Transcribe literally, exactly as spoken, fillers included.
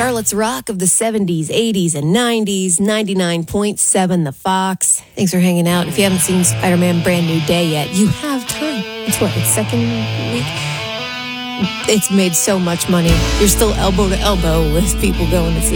Charlotte's Rock of the seventies, eighties, and nineties, ninety-nine point seven The Fox. Thanks for hanging out. If you haven't seen Spider-Man Brand New Day yet, you have time. It's what, its second week? It's made so much money. You're still elbow to elbow with people going to see